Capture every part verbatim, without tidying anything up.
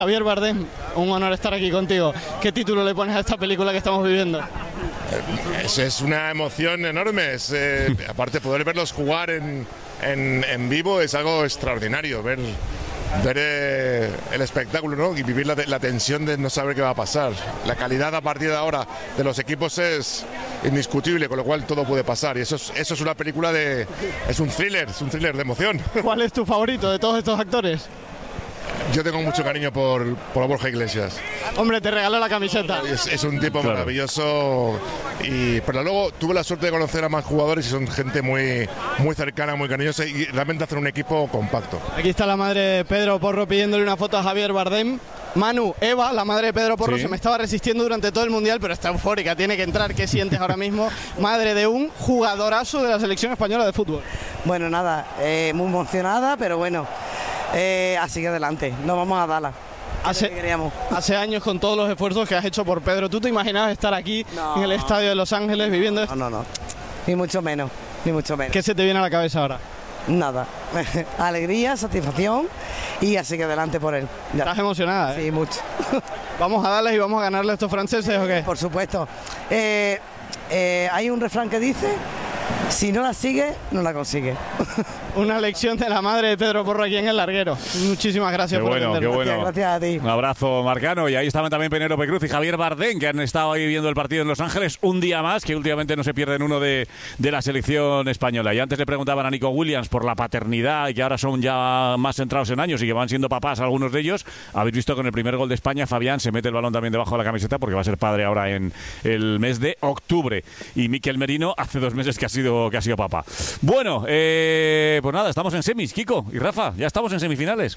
Javier Bardem, un honor estar aquí contigo. ¿Qué título le pones a esta película que estamos viviendo? Es, es una emoción enorme. Es, eh, aparte, poder verlos jugar en, en, en vivo es algo extraordinario. Ver, ver eh, el espectáculo, ¿no? Y vivir la, la tensión de no saber qué va a pasar. La calidad a partir de ahora de los equipos es indiscutible, con lo cual todo puede pasar. Y eso es, eso es una película de... es un thriller, es un thriller de emoción. ¿Cuál es tu favorito de todos estos actores? Yo tengo mucho cariño por, por Borja Iglesias. Hombre, te regaló la camiseta. Es, es un tipo Claro. maravilloso. Y, pero luego tuve la suerte de conocer a más jugadores y son gente muy, muy cercana, muy cariñosa y realmente hacen un equipo compacto. Aquí está la madre de Pedro Porro pidiéndole una foto a Javier Bardem. Manu, Eva, la madre de Pedro Porro, Sí. se me estaba resistiendo durante todo el Mundial, pero está eufórica, tiene que entrar. ¿Qué sientes ahora mismo? Madre de un jugadorazo de la selección española de fútbol. Bueno, nada, eh, muy emocionada, pero bueno, eh, así que adelante, no vamos a darla. Hace, que queríamos. hace años, con todos los esfuerzos que has hecho por Pedro, ¿tú te imaginabas estar aquí No. en el estadio de Los Ángeles viviendo esto? No, no, no, ni mucho menos, ni mucho menos. ¿Qué se te viene a la cabeza ahora? Nada, alegría, satisfacción y así que adelante por él. Ya. ¿Estás emocionada? ¿eh? Sí, mucho. ¿Vamos a darles y vamos a ganarle a estos franceses o qué? Por supuesto. Eh, eh, hay un refrán que dice, si no la sigue, no la consigue. Una lección de la madre de Pedro Porro aquí en el larguero. Muchísimas gracias Qué por bueno, atendernos. qué bueno. Gracias, gracias a ti. Un abrazo, Marcano. Y ahí estaban también Penélope Cruz y Javier Bardem, que han estado ahí viendo el partido en Los Ángeles un día más, que últimamente no se pierden uno de, de la selección española. Y antes le preguntaban a Nico Williams por la paternidad y que ahora son ya más centrados en años y que van siendo papás algunos de ellos. Habéis visto con el primer gol de España, Fabián se mete el balón también debajo de la camiseta porque va a ser padre ahora en el mes de octubre. Y Mikel Merino hace dos meses que ha sido, que ha sido papá. Bueno, eh, pues nada, estamos en semis, Kiko y Rafa, ya estamos en semifinales.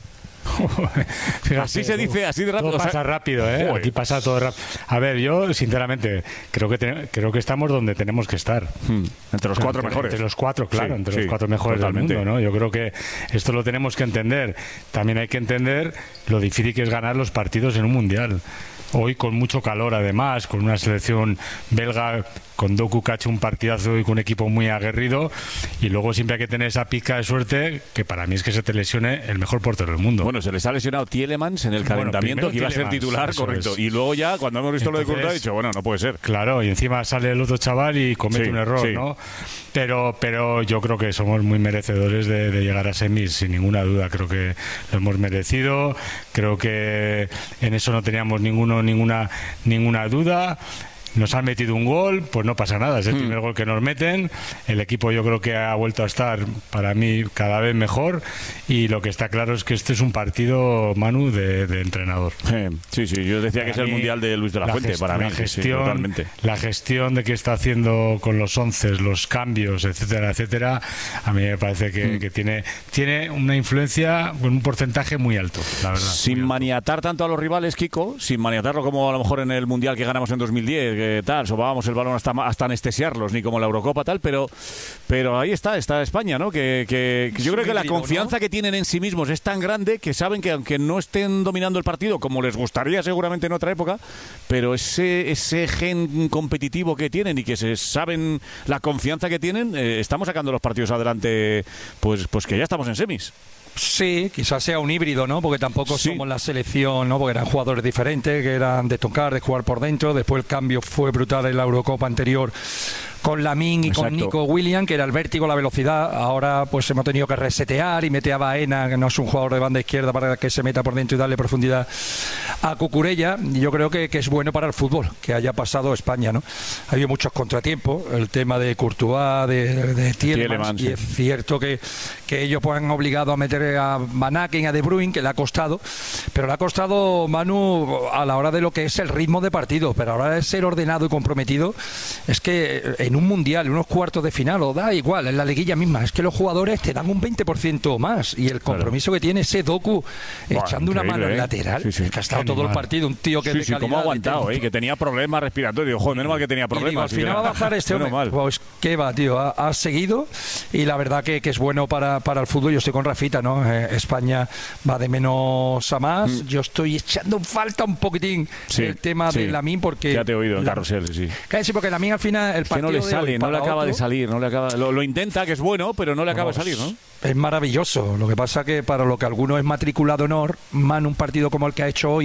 Fíjate, Así se dice, así de rápido. Todo O sea, pasa rápido, ¿eh? joder. Aquí pasa todo rápido. A ver, yo, sinceramente, creo que te- creo que estamos donde tenemos que estar. Hmm, entre los O sea, cuatro entre, mejores. Entre los cuatro, claro, Sí, entre sí, los cuatro mejores totalmente. del mundo, ¿no? Yo creo que esto lo tenemos que entender. También hay que entender lo difícil que es ganar los partidos en un mundial. Hoy con mucho calor, además, con una selección belga, con Doku que ha hecho un partidazo y con un equipo muy aguerrido. Y luego siempre hay que tener esa pica de suerte, que para mí es que se te lesione el mejor portero del mundo. Bueno, se les ha lesionado Tielemans en el Bueno, calentamiento, primero que iba a ser Tielemans, titular, eso correcto. es. Y luego ya, cuando hemos visto lo de Entonces- Courtois, he dicho, bueno, no puede ser. Claro, y encima sale el otro chaval y comete Sí, un error, sí. ¿no? Pero, pero yo creo que somos muy merecedores de, de llegar a semis, sin ninguna duda. Creo que lo hemos merecido. Creo que en eso no teníamos ninguno, ninguna, ninguna duda. Nos han metido un gol, pues no pasa nada, es el Hmm. primer gol que nos meten. El equipo yo creo que ha vuelto a estar, para mí, cada vez mejor. Y lo que está claro es que este es un partido, Manu, de, de entrenador. Eh, sí, sí, yo decía que es Para el mí, mundial de Luis de la, Fuente, gest- para mí, la sí, sí, gestión, totalmente. la gestión de que está haciendo con los once, los cambios, etcétera, etcétera, a mí me parece que, Mm. que tiene, tiene una influencia con un porcentaje muy alto, la verdad. Sin muy alto. maniatar tanto a los rivales, Kiko, sin maniatarlo como a lo mejor en el mundial que ganamos en dos mil diez, que tal, sobábamos el balón hasta, hasta anestesiarlos, ni como la Eurocopa, tal, pero, pero ahí está, está España, ¿no? Que, que- que yo creo que la confianza que tienen en sí mismos es tan grande que saben que aunque no estén dominando el partido como les gustaría seguramente en otra época, pero ese, ese gen competitivo que tienen y que se saben la confianza que tienen, eh, estamos sacando los partidos adelante, pues, pues que ya estamos en semis. Sí, quizás sea un híbrido, ¿no? Porque tampoco Sí. somos la selección, ¿no? Porque eran jugadores diferentes, que eran de tocar, de jugar por dentro. Después el cambio fue brutal en la Eurocopa anterior con Lamine y Exacto. con Nico Williams, que era el vértigo, la velocidad. Ahora pues hemos tenido que resetear y mete a Baena, que no es un jugador de banda izquierda, para que se meta por dentro y darle profundidad a Cucurella. Y yo creo que, que es bueno para el fútbol que haya pasado España, ¿no? Ha habido muchos contratiempos, el tema de Courtois, de, de Tielemans, Tielemans, y sí. es cierto que, que ellos pues, han obligado a meter a Van Aken, a De Bruyne, que le ha costado, pero le ha costado, Manu, a la hora de lo que es el ritmo de partido, pero a la hora de ser ordenado y comprometido, es que en un mundial, en unos cuartos de final, o da igual, en la liguilla misma, es que los jugadores te dan un veinte por ciento más, y el compromiso que tiene ese Doku echando una mano increíble, en ¿eh? lateral, Sí, sí. que ha estado Qué todo el animal. partido, un tío que Sí, de sí, calidad, cómo ha de aguantado, técnico. ¿eh? Que tenía problemas respiratorios. Joder, menos mal que tenía Y digo, problemas. al final va a bajar este Menos hombre. mal. Pues qué va, tío, ha, ha seguido y la verdad que, que es bueno para, para el fútbol. Yo estoy con Rafita, ¿no? Eh, España va de menos a más. Mm. Yo estoy echando en falta un poquitín sí, el tema sí. de Lamine porque... Ya te he oído en carrusel, sí. Sí, porque Lamine al final... El que no le sale, no le acaba otro, de salir. No le acaba, lo, lo intenta, que es bueno, pero no le acaba no, de salir, ¿no? Es maravilloso. Lo que pasa que para lo que alguno es matriculado honor, man, un partido como el que ha hecho hoy,